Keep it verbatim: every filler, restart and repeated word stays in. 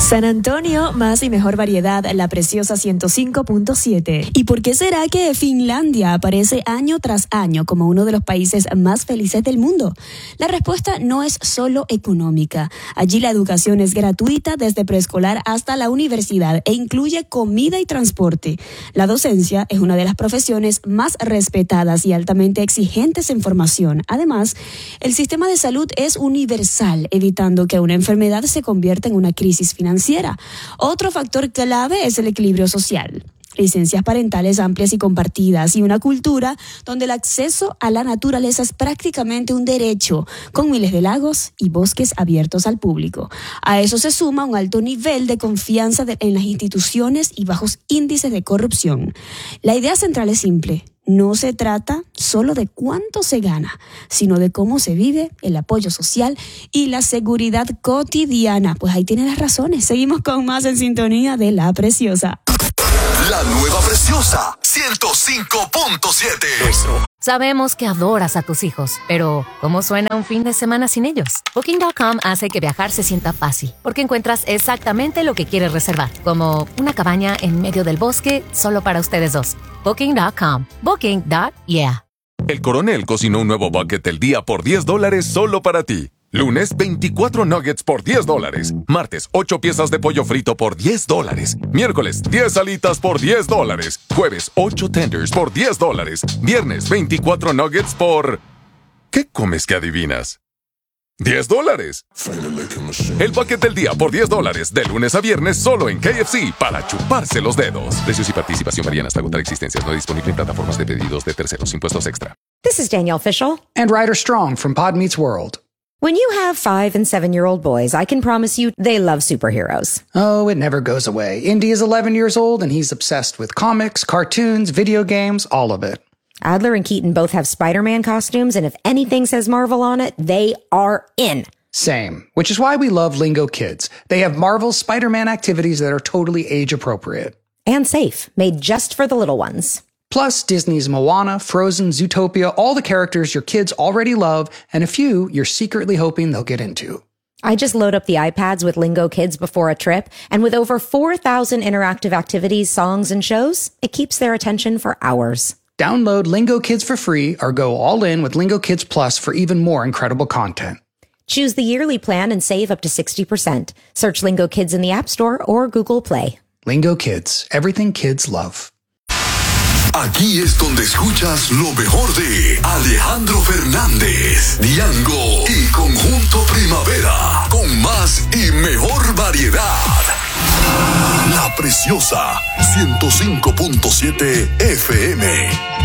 San Antonio, más y mejor variedad, La Preciosa ciento cinco punto siete. ¿Y por qué será que Finlandia aparece año tras año como uno de los países más felices del mundo? La respuesta no es solo económica. Allí la educación es gratuita desde preescolar hasta la universidad e incluye comida y transporte. La docencia es una de las profesiones más respetadas y altamente exigentes en formación. Además, el sistema de salud es universal, evitando que una enfermedad se convierta en una crisis financiera. Otro factor clave es el equilibrio social. Licencias parentales amplias y compartidas y una cultura donde el acceso a la naturaleza es prácticamente un derecho, con miles de lagos y bosques abiertos al público. A eso se suma un alto nivel de confianza de, en las instituciones y bajos índices de corrupción. La idea central es simple. No se trata solo de cuánto se gana, sino de cómo se vive, el apoyo social y la seguridad cotidiana. Pues ahí tiene las razones. Seguimos con más en sintonía de La Preciosa. La nueva Preciosa, ciento cinco punto siete. Sabemos que adoras a tus hijos, pero ¿cómo suena un fin de semana sin ellos? Booking punto com hace que viajar se sienta fácil, porque encuentras exactamente lo que quieres reservar, como una cabaña en medio del bosque solo para ustedes dos. Booking punto com. Booking. Yeah. El Coronel cocinó un nuevo bucket del día por diez dólares solo para ti. Lunes, veinticuatro nuggets por diez dólares. Martes, ocho piezas de pollo frito por diez dólares. Miércoles, diez alitas por diez dólares. Jueves, ocho tenders por diez dólares. Viernes, veinticuatro nuggets por... ¿Qué comes que adivinas? diez dólares. El bucket del día por diez dólares. De lunes a viernes solo en K F C para chuparse los dedos. Precios y participación varían hasta agotar existencias. No disponible en plataformas de pedidos de terceros. Impuestos extra. This is Danielle Fishel. And Ryder Strong from Pod Meets World. When you have five and seven-year-old boys, I can promise you they love superheroes. Oh, it never goes away. Indy is eleven years old and he's obsessed with comics, cartoons, video games, all of it. Adler and Keaton both have Spider-Man costumes, and if anything says Marvel on it, they are in. Same, which is why we love Lingo Kids. They have Marvel's Spider-Man activities that are totally age-appropriate. And safe, made just for the little ones. Plus, Disney's Moana, Frozen, Zootopia, all the characters your kids already love, and a few you're secretly hoping they'll get into. I just load up the iPads with Lingo Kids before a trip, and with over four thousand interactive activities, songs, and shows, it keeps their attention for hours. Download Lingo Kids for free or go all in with Lingo Kids Plus for even more incredible content. Choose the yearly plan and save up to sixty percent. Search Lingo Kids in the App Store or Google Play. Lingo Kids, everything kids love. Aquí es donde escuchas lo mejor de Alejandro Fernández, Diango y Conjunto Primavera, con más y mejor variedad. La Preciosa, ciento cinco punto siete F M.